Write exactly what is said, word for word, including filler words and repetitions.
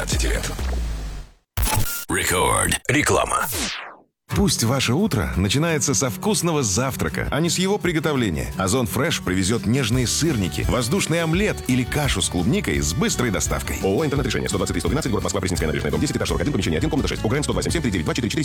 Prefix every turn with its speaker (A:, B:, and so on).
A: шестнадцати лет. Рекорд. Реклама.
B: Пусть ваше утро начинается со вкусного завтрака, а не с его приготовления. Озон Фреш привезет нежные сырники, воздушный омлет или кашу с клубникой с быстрой доставкой. ООО «Интернет-решение». сто двадцать три сто двенадцать, город Москва, Пресненская набережная, дом десять, этаж сорок один, помещение один, комната шесть. УГРН сто два семь семь три девять два четыре четыре.